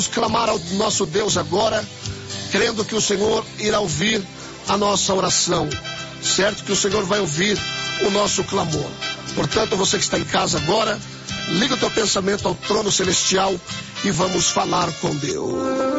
clamar ao nosso Deus agora, crendo que o Senhor irá ouvir a nossa oração, certo? Que o Senhor vai ouvir o nosso clamor. Portanto, você que está em casa agora, liga o teu pensamento ao trono celestial e vamos falar com Deus.